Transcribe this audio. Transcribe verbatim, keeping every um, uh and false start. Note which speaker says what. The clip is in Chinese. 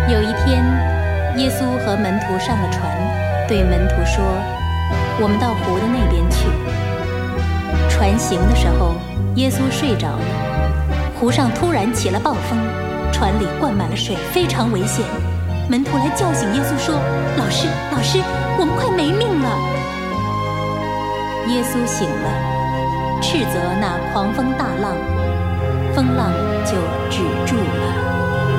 Speaker 1: 有一天，耶稣和门徒上了船，对门徒说：“我们到湖的那边去。”船行的时候，耶稣睡着了。湖上突然起了暴风，船里灌满了水，非常危险。门徒来叫醒耶稣说：“老师，老师，我们快没命了！”耶稣醒了，斥责那狂风大浪，风浪就止住了。